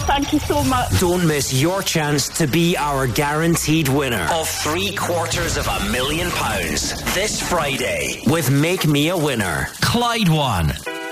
thank you so much. Don't miss your chance to be our guaranteed winner of £750,000 this Friday with Make Me a Winner. Clyde One.